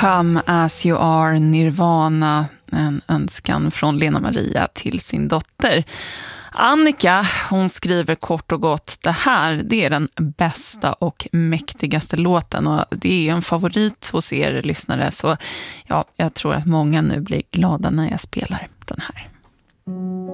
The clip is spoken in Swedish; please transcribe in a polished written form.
Come As You Are, Nirvana, en önskan från Lena Maria till sin dotter. Annika, hon skriver kort och gott: det här, det är den bästa och mäktigaste låten, och det är en favorit hos er lyssnare, så ja, jag tror att många nu blir glada när jag spelar den här.